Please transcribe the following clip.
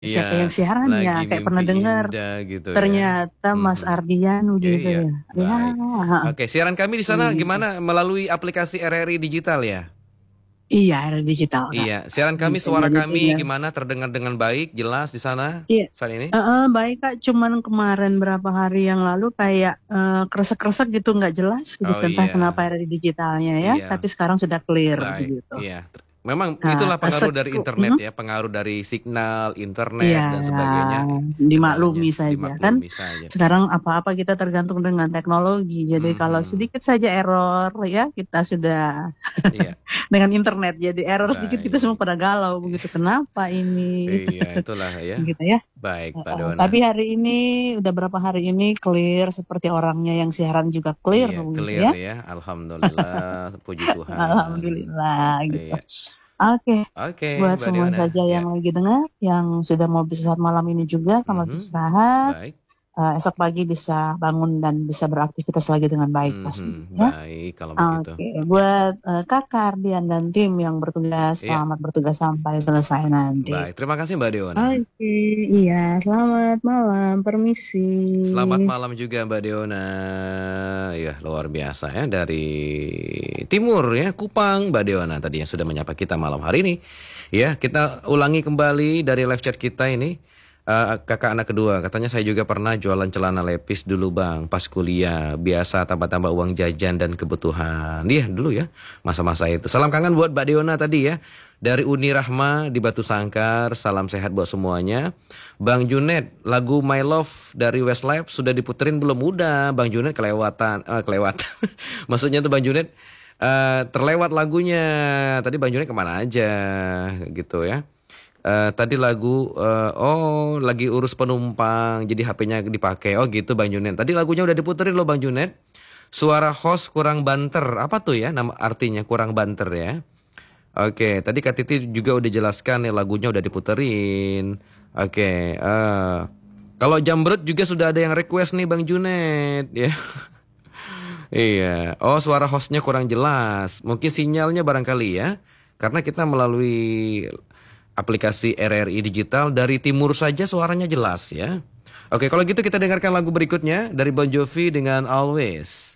Iya, Siapa yang siaran ya? lagi Kayak pernah mimpi dengar. indah gitu ya. Ternyata Mas Mhm. Ardian gitu Iya, ya. Ya, baik. heeh. Oke, siaran kami di sana Gitu. gimana? Melalui aplikasi RRI Digital ya? Iya, ada digital Kak. Iya, siaran kami, Gitu. suara Jadi kami tinggal. gimana? Terdengar dengan baik, jelas di sana Iya. saat ini? Baik Kak, cuman kemarin berapa hari yang lalu kayak kresek-kresek gitu nggak jelas Oh gitu, entah kenapa iya, ada di digitalnya ya, tapi iya, sekarang sudah clear baik. gitu. Iya, memang Nah, itulah pengaruh dari internet mhm. ya, pengaruh dari signal, Iya, internet dan sebagainya. dimaklumi Kendalanya saja kan. dimaklumi saja. Sekarang apa-apa kita tergantung dengan teknologi. Jadi kalau Mhm. sedikit saja error ya kita sudah Iya, dengan internet. Jadi error sedikit kita semua baik. pada galau begitu. Kenapa ini? Iya, itulah ya. Gitu ya. Baik, Mbak Dona. Tapi hari ini udah berapa hari ini clear seperti orangnya yang siaran juga clear Iya, begitu clear ya. ya. Alhamdulillah, puji Tuhan. Alhamdulillah gitu. Iya. Oke, Oke, buat Mbak semua Diona. saja Ya. yang lagi dengar, yang sudah mau beristirahat malam ini juga, selamat Mhm. beristirahat. Baik. Esok pagi bisa bangun dan bisa beraktivitas lagi dengan baik pastinya Mhm. ya. Baik kalau begitu. Oke, Ya. buat Kakak Ardian dan tim yang bertugas, Iya. selamat bertugas sampai selesai nanti. Baik, terima kasih Mbak Diona. Oke, iya, selamat malam, permisi. Selamat malam juga Mbak Diona. Ya, luar biasa ya dari timur ya, Kupang Mbak Diona tadi yang sudah menyapa kita malam hari ini. Ya, kita ulangi kembali dari live chat kita ini. Kakak anak kedua, katanya saya juga pernah jualan celana lepis dulu bang, pas kuliah, biasa tambah-tambah uang jajan dan kebutuhan. Iya dulu ya, masa-masa itu. Salam kangen buat Mbak Diona tadi ya, dari Uni Rahma di Batu Sangkar, salam sehat buat semuanya. Bang Junet, lagu My Love dari Westlife sudah diputerin belum? Udah, Bang Junet kelewatan, kelewatan. Maksudnya tuh Bang Junet terlewat lagunya. Tadi Bang Junet kemana aja gitu ya. Tadi lagu oh lagi urus penumpang jadi HP-nya dipakai. Oh gitu Bang Junet. Tadi lagunya udah diputerin loh Bang Junet. Suara host kurang banter. Apa tuh ya nama artinya kurang banter ya? Oke, tadi Kak Titi juga udah jelaskan nih lagunya udah diputerin. Oke, kalau Jambrut juga sudah ada yang request nih Bang Junet ya. Iya. Oh, suara hostnya kurang jelas. Mungkin sinyalnya barangkali ya. Karena kita melalui aplikasi RRI Digital dari timur saja suaranya jelas ya. Oke, kalau gitu kita dengarkan lagu berikutnya dari Bon Jovi dengan Always.